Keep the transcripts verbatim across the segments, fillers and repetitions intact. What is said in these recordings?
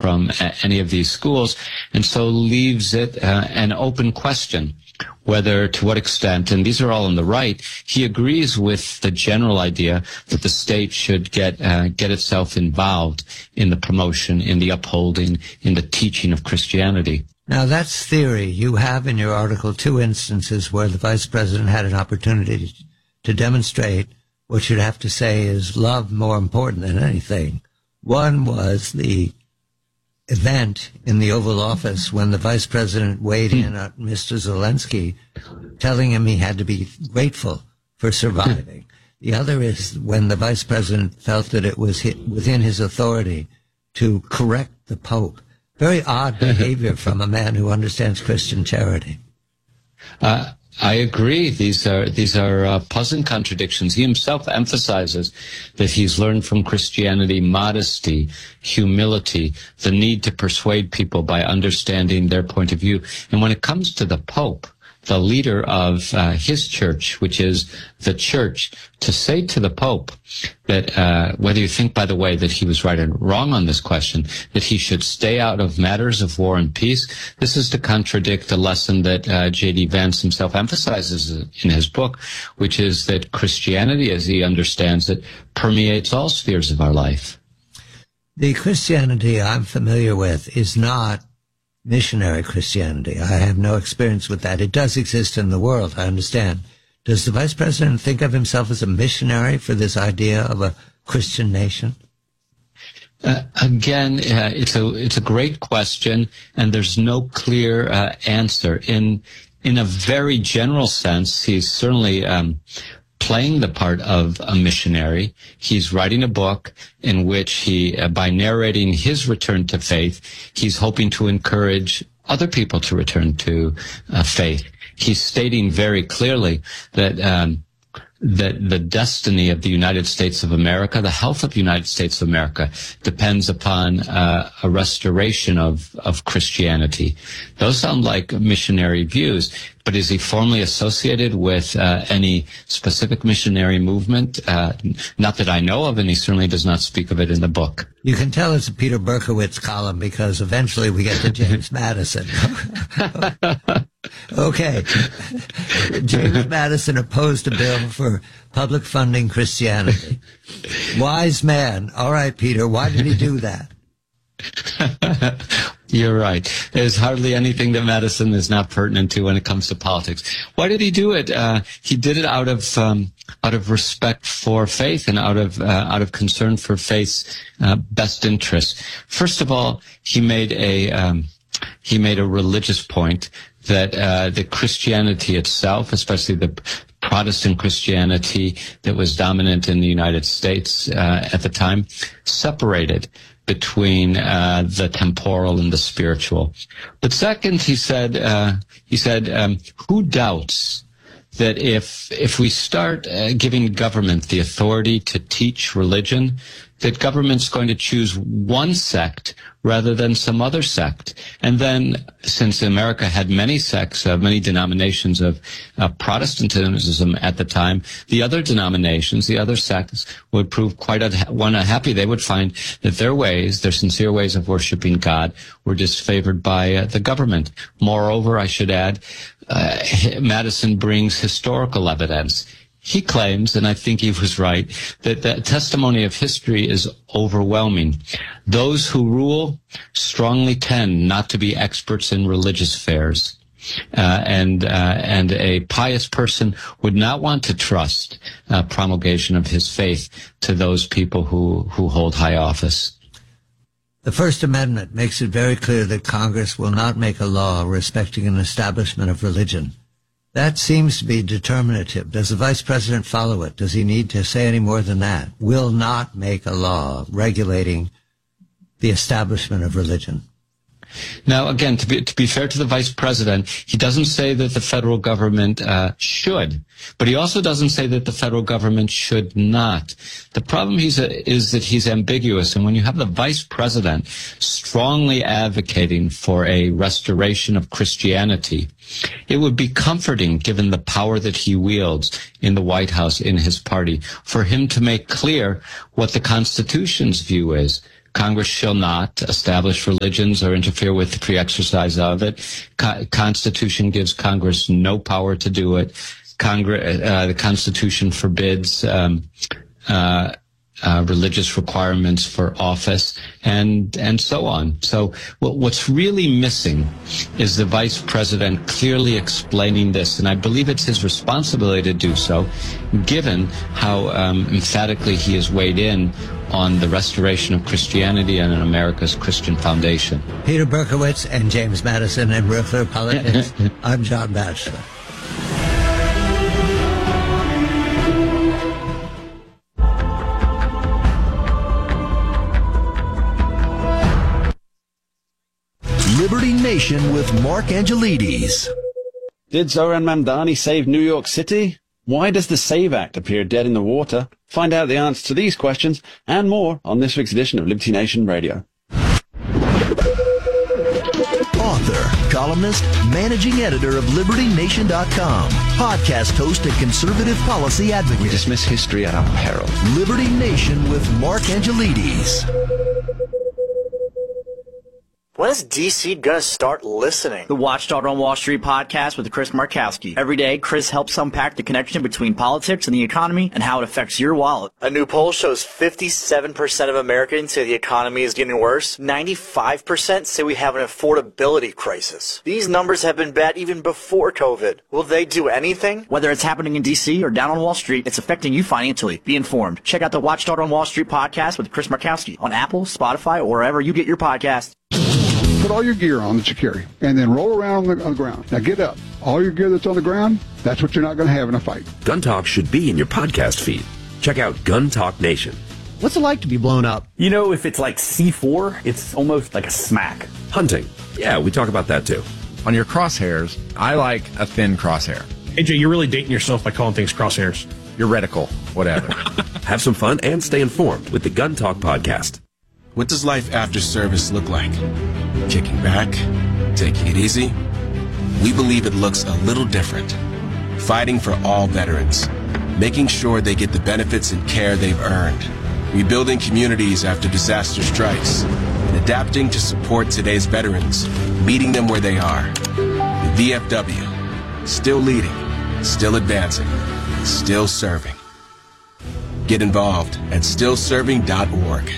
from uh, any of these schools, and so leaves it uh, an open question whether, to what extent, and these are all on the right, he agrees with the general idea that the state should get uh, get itself involved in the promotion, in the upholding, in the teaching of Christianity. Now, that's theory. You have in your article two instances where the vice president had an opportunity to demonstrate what you'd have to say is love more important than anything. One was the event in the Oval Office when the vice president weighed in on Mister Zelensky, telling him he had to be grateful for surviving. The other is when the vice president felt that it was within his authority to correct the Pope. Very odd behavior from a man who understands Christian charity. Uh, I agree. These are these are uh, puzzling contradictions. He himself emphasizes that he's learned from Christianity modesty, humility, the need to persuade people by understanding their point of view. And when it comes to the Pope, the leader of uh, his church, which is the church, to say to the Pope that uh, whether you think, by the way, that he was right or wrong on this question, that he should stay out of matters of war and peace, this is to contradict a lesson that uh, J D Vance himself emphasizes in his book, which is that Christianity, as he understands it, permeates all spheres of our life. The Christianity I'm familiar with is not missionary Christianity. I have no experience with that. It does exist in the world, I understand. Does the vice president think of himself as a missionary for this idea of a Christian nation? Uh, again, uh, it's a it's a great question, and there's no clear uh, answer. In in a very general sense, he's certainly um, playing the part of a missionary. He's writing a book in which he, uh, by narrating his return to faith, he's hoping to encourage other people to return to uh, faith. He's stating very clearly that um, that the destiny of the United States of America, the health of the United States of America, depends upon uh, a restoration of, of Christianity. Those sound like missionary views, but is he formally associated with uh, any specific missionary movement? Uh, not that I know of, and he certainly does not speak of it in the book. You can tell it's a Peter Berkowitz column because eventually we get to James Madison. Okay. James Madison opposed a bill for public funding Christianity. Wise man. All right, Peter, why did he do that? You're right. There's hardly anything that Madison is not pertinent to when it comes to politics. Why did he do it? Uh, he did it out of um, out of respect for faith and out of uh, out of concern for faith's uh, best interests. First of all, he made a um, he made a religious point that uh, the Christianity itself, especially the Protestant Christianity that was dominant in the United States uh, at the time, separated between uh, the temporal and the spiritual. But second, he said, uh, he said, um, who doubts that if if we start uh, giving government the authority to teach religion, that government's going to choose one sect rather than some other sect. And then, since America had many sects, uh, many denominations of uh, Protestantism at the time, the other denominations, the other sects, would prove quite unha- one unhappy. They would find that their ways, their sincere ways of worshiping God, were disfavored by uh, the government. Moreover, I should add, uh, Madison brings historical evidence. He claims, and I think he was right, that the testimony of history is overwhelming. Those who rule strongly tend not to be experts in religious affairs. Uh, and uh, and a pious person would not want to trust uh, promulgation of his faith to those people who, who hold high office. The First Amendment makes it very clear that Congress will not make a law respecting an establishment of religion. That seems to be determinative. Does the vice president follow it? Does he need to say any more than that? Will not make a law regulating the establishment of religion. Now, again, to be to be fair to the vice president, he doesn't say that the federal government uh, should, but he also doesn't say that the federal government should not. The problem he's a, is that he's ambiguous, and when you have the vice president strongly advocating for a restoration of Christianity, it would be comforting, given the power that he wields in the White House, in his party, for him to make clear what the Constitution's view is. Congress shall not establish religions or interfere with the free exercise of it. Co- Constitution gives Congress no power to do it. Congress, uh, the Constitution forbids um, uh, uh, religious requirements for office, and and so on. So what, what's really missing is the vice president clearly explaining this, and I believe it's his responsibility to do so, given how um, emphatically he has weighed in on the restoration of Christianity and on America's Christian foundation. Peter Berkowitz and James Madison and Real Clear Politics. I'm John Batchelor. Liberty Nation with Mark Angelides. Did Zoran Mamdani save New York City? Why does the SAVE Act appear dead in the water? Find out the answer to these questions and more on this week's edition of Liberty Nation Radio. Author, columnist, managing editor of Liberty Nation dot com, podcast host and conservative policy advocate. We dismiss history at our peril. Liberty Nation with Mark Angelides. When is D C gonna start listening? The Watchdog on Wall Street podcast with Chris Markowski. Every day, Chris helps unpack the connection between politics and the economy and how it affects your wallet. A new poll shows fifty-seven percent of Americans say the economy is getting worse. ninety-five percent say we have an affordability crisis. These numbers have been bad even before COVID. Will they do anything? Whether it's happening in D C or down on Wall Street, it's affecting you financially. Be informed. Check out the Watchdog on Wall Street podcast with Chris Markowski on Apple, Spotify, or wherever you get your podcasts. Put all your gear on that you carry, and then roll around on the, on the ground. Now get up. All your gear that's on the ground, that's what you're not going to have in a fight. Gun Talk should be in your podcast feed. Check out Gun Talk Nation. What's it like to be blown up? You know, if it's like C four, it's almost like a smack. Hunting. Yeah, we talk about that too. On your crosshairs, I like a thin crosshair. A J, you're really dating yourself by calling things crosshairs. Your reticle, whatever. Have some fun and stay informed with the Gun Talk podcast. What does life after service look like? Kicking back? Taking it easy? We believe it looks a little different. Fighting for all veterans. Making sure they get the benefits and care they've earned. Rebuilding communities after disaster strikes. And adapting to support today's veterans. Meeting them where they are. The V F W. Still leading. Still advancing. Still serving. Get involved at still serving dot org.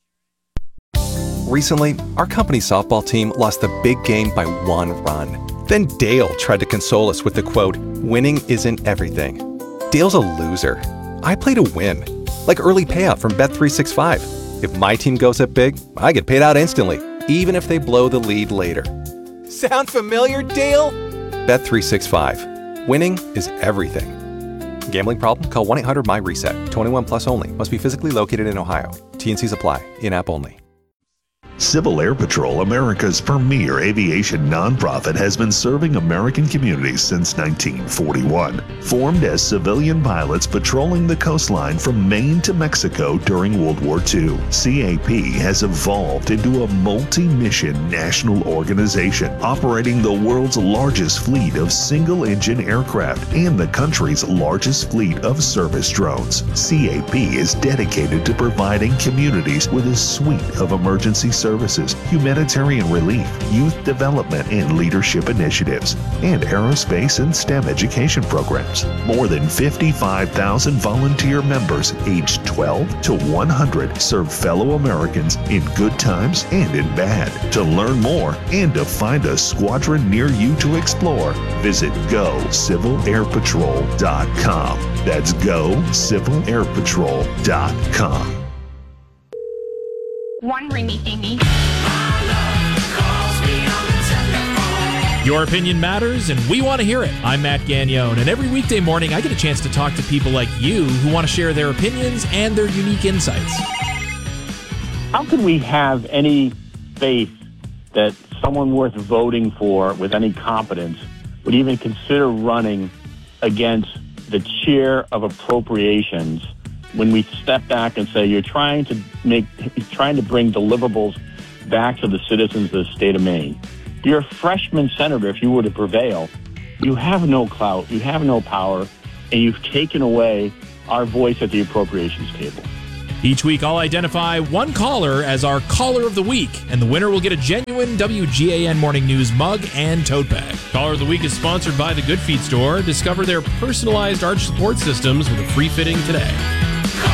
Recently, our company's softball team lost the big game by one run. Then Dale tried to console us with the quote, "Winning isn't everything." Dale's a loser. I play to win. Like early payout from Bet three sixty-five. If my team goes up big, I get paid out instantly, even if they blow the lead later. Sound familiar, Dale? Bet three sixty-five. Winning is everything. Gambling problem? Call one eight hundred my reset. twenty-one plus only. Must be physically located in Ohio. T and Cs apply. In-app only. Civil Air Patrol, America's premier aviation nonprofit, has been serving American communities since nineteen forty-one. Formed as civilian pilots patrolling the coastline from Maine to Mexico during World War Two, C A P has evolved into a multi-mission national organization operating the world's largest fleet of single-engine aircraft and the country's largest fleet of service drones. C A P is dedicated to providing communities with a suite of emergency services. services, humanitarian relief, youth development and leadership initiatives, and aerospace and STEM education programs. More than fifty-five thousand volunteer members aged twelve to one hundred serve fellow Americans in good times and in bad. To learn more and to find a squadron near you to explore, visit go civil air patrol dot com. That's go civil air patrol dot com. One ringy thingy. Your opinion matters, and we want to hear it. I'm Matt Gagnone, and every weekday morning I get a chance to talk to people like you who want to share their opinions and their unique insights. How can we have any faith that someone worth voting for with any competence would even consider running against the chair of appropriations when we step back and say you're trying to make, trying to bring deliverables back to the citizens of the state of Maine? You're a freshman senator. If you were to prevail, you have no clout, you have no power, and you've taken away our voice at the appropriations table. Each week, I'll identify one caller as our Caller of the Week, and the winner will get a genuine W G A N Morning News mug and tote bag. Caller of the Week is sponsored by the Good Feet Store. Discover their personalized arch support systems with a free fitting today.